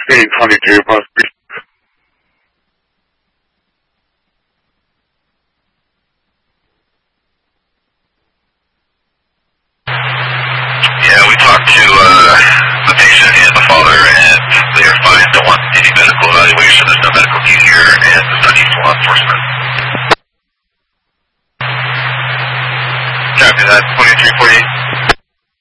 1622 must be. Yeah, we talked to the patient and the father, and they are fine. Don't want any medical evaluation. There's no medical need here, and the son needs